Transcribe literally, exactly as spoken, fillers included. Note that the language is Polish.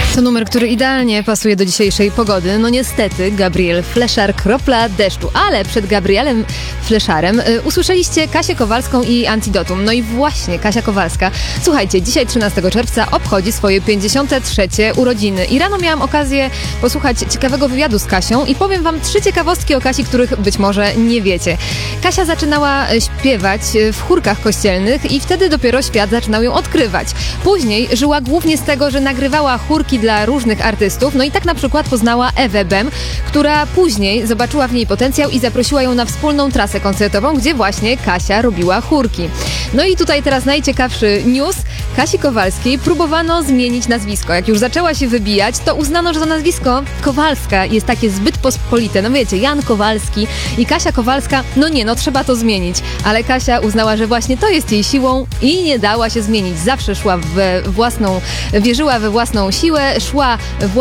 To numer, który idealnie pasuje do dzisiejszej pogody. No niestety, Gabriel Fleszar, kropla deszczu. Ale przed Gabrielem Fleszarem y, usłyszeliście Kasię Kowalską i Antidotum. No i właśnie Kasia Kowalska, słuchajcie, dzisiaj trzynastego czerwca obchodzi swoje pięćdziesiąte trzecie urodziny. I rano miałam okazję posłuchać ciekawego wywiadu z Kasią i powiem wam trzy ciekawostki o Kasi, których być może nie wiecie. Kasia zaczynała śpiewać w chórkach kościelnych i wtedy dopiero świat zaczynał ją odkrywać. Później żyła głównie z tego, że nagrywała chórki dla różnych artystów, no i tak na przykład poznała Ewę Bem, która później zobaczyła w niej potencjał i zaprosiła ją na wspólną trasę koncertową, gdzie właśnie Kasia robiła chórki. No i tutaj teraz najciekawszy news. Kasi Kowalskiej próbowano zmienić nazwisko. Jak już zaczęła się wybijać, to uznano, że to nazwisko Kowalska jest takie zbyt pospolite. No wiecie, Jan Kowalski i Kasia Kowalska, no nie, no trzeba to zmienić. Ale Kasia uznała, że właśnie to jest jej siłą i nie dała się zmienić. Zawsze szła we własną, wierzyła we własną siłę, szła w